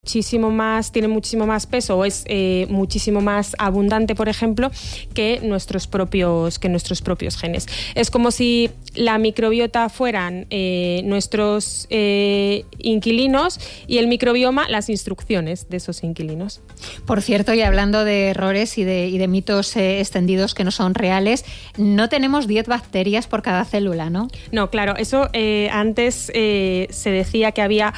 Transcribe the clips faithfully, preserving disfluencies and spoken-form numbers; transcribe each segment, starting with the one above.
muchísimo más, tiene muchísimo más peso o es eh, muchísimo más abundante, por ejemplo, que nuestros propios, que nuestros propios genes. Es como si la microbiota fueran eh, nuestros eh, inquilinos y el microbioma las instrucciones de esos inquilinos. Por cierto, y hablando de errores y de, y de mitos eh, extendidos que no son reales, no tenemos diez bacterias por cada célula, ¿no? No, claro, eso eh, antes eh, se decía que había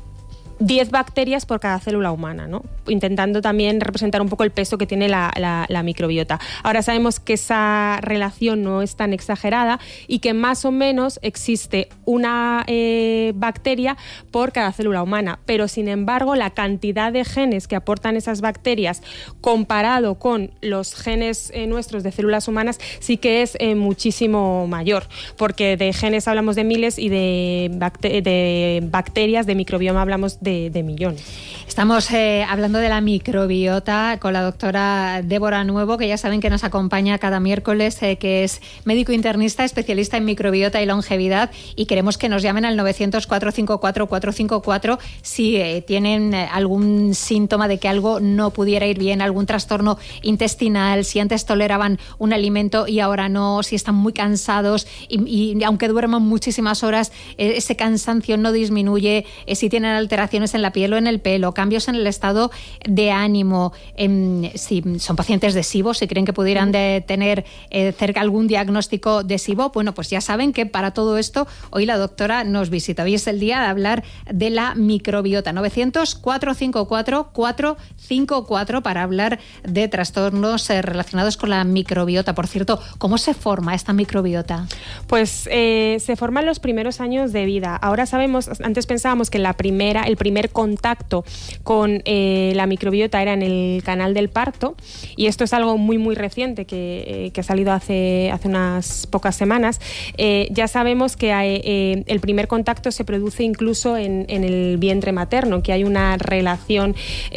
diez bacterias por cada célula humana, ¿no? Intentando también representar un poco el peso que tiene la, la, la microbiota. Ahora sabemos que esa relación no es tan exagerada y que más o menos existe una eh, bacteria por cada célula humana, pero sin embargo la cantidad de genes que aportan esas bacterias comparado con los genes eh, nuestros de células humanas sí que es eh, muchísimo mayor, porque de genes hablamos de miles y de, bacte- de bacterias, de microbioma hablamos de De, de millones. Estamos eh, hablando de la microbiota con la doctora Débora Nuevo, que ya saben que nos acompaña cada miércoles, eh, que es médico internista, especialista en microbiota y longevidad, y queremos que nos llamen al novecientos, cuatrocientos cincuenta y cuatro, cuatrocientos cincuenta y cuatro si eh, tienen algún síntoma de que algo no pudiera ir bien, algún trastorno intestinal, si antes toleraban un alimento y ahora no, si están muy cansados y, y aunque duerman muchísimas horas, eh, ese cansancio no disminuye, eh, si tienen alteraciones en la piel o en el pelo, cambios en el estado de ánimo, eh, si son pacientes de S I B O, si creen que pudieran de tener eh, cerca algún diagnóstico de S I B O, bueno, pues ya saben que para todo esto hoy la doctora nos visita. Hoy es el día de hablar de la microbiota. novecientos, cuatrocientos cincuenta y cuatro, cuatrocientos cincuenta y cuatro para hablar de trastornos eh, relacionados con la microbiota. Por cierto, ¿cómo se forma esta microbiota? Pues eh, se forma en los primeros años de vida. Ahora sabemos, antes pensábamos que la primera, el primer contacto con eh, la microbiota era en el canal del parto, y esto es algo muy muy reciente que, eh, que ha salido hace, hace unas pocas semanas. Eh, ya sabemos que hay, eh, el primer contacto se produce incluso en, en el vientre materno, que hay una relación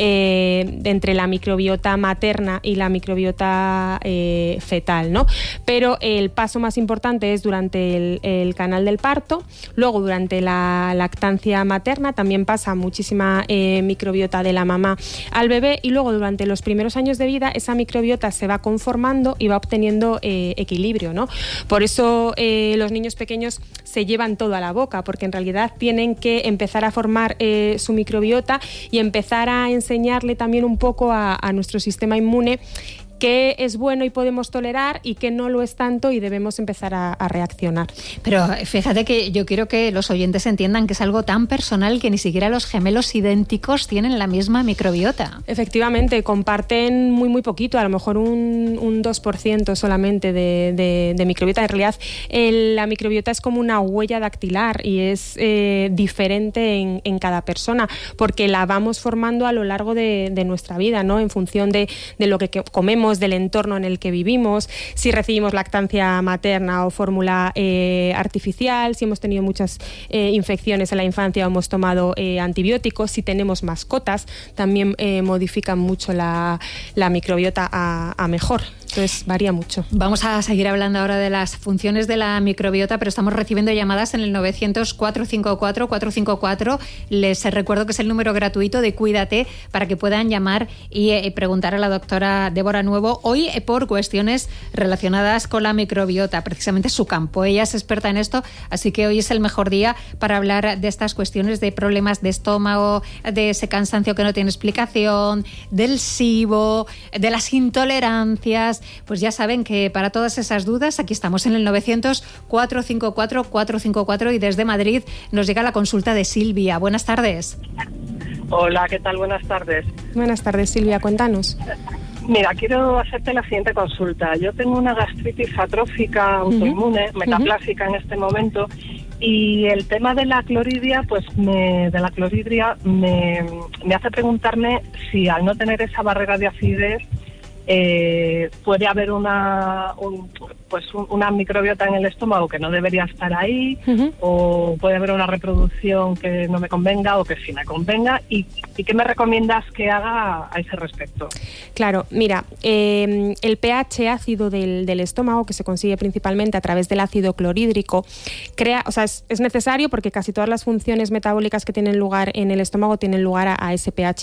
eh, entre la microbiota materna y la microbiota eh, fetal, ¿no? Pero el paso más importante es durante el, el canal del parto, luego durante la lactancia materna también pasa muchísima eh, microbiota de la mamá al bebé, y luego durante los primeros años de vida esa microbiota se va conformando y va obteniendo eh, equilibrio, ¿no? Por eso eh, los niños pequeños se llevan todo a la boca, porque en realidad tienen que empezar a formar eh, su microbiota y empezar a enseñarle también un poco a, a nuestro sistema inmune qué es bueno y podemos tolerar y qué no lo es tanto, y debemos empezar a, a reaccionar. Pero fíjate que yo quiero que los oyentes entiendan que es algo tan personal que ni siquiera los gemelos idénticos tienen la misma microbiota. Efectivamente, comparten muy muy poquito, a lo mejor un, un dos por ciento solamente de, de, de microbiota. En realidad el, la microbiota es como una huella dactilar y es eh, diferente en, en cada persona, porque la vamos formando a lo largo de, de nuestra vida, ¿no? En función de, de lo que, que comemos, del entorno en el que vivimos, si recibimos lactancia materna o fórmula eh, artificial, si hemos tenido muchas eh, infecciones en la infancia o hemos tomado eh, antibióticos, si tenemos mascotas, también eh, modifican mucho la, la microbiota a, a mejor. Entonces varía mucho. Vamos a seguir hablando ahora de las funciones de la microbiota, pero estamos recibiendo llamadas en el novecientos, cuatrocientos cincuenta y cuatro, cuatrocientos cincuenta y cuatro. Les recuerdo que es el número gratuito de Cuídate para que puedan llamar y eh, preguntar a la doctora Débora Nuevo, hoy eh, por cuestiones relacionadas con la microbiota, precisamente su campo. Ella es experta en esto, así que hoy es el mejor día para hablar de estas cuestiones de problemas de estómago, de ese cansancio que no tiene explicación, del S I B O, de las intolerancias. Pues ya saben que para todas esas dudas aquí estamos en el novecientos, cuatrocientos cincuenta y cuatro, cuatrocientos cincuenta y cuatro, y desde Madrid nos llega la consulta de Silvia. Buenas tardes. Hola, ¿qué tal? Buenas tardes. Buenas tardes, Silvia, cuéntanos. Mira, quiero hacerte la siguiente consulta. Yo tengo una gastritis atrófica autoinmune, uh-huh. metaplásica uh-huh. en este momento, y el tema de la cloridia, pues me, de la cloridia me, me hace preguntarme si al no tener esa barrera de acidez eh, puede haber una un, pues un, una microbiota en el estómago que no debería estar ahí, uh-huh. o puede haber una reproducción que no me convenga o que sí me convenga, y, y ¿qué me recomiendas que haga a ese respecto? Claro, mira, eh, el pH ácido del, del estómago, que se consigue principalmente a través del ácido clorhídrico, crea, o sea, es, es necesario porque casi todas las funciones metabólicas que tienen lugar en el estómago tienen lugar a, a ese pH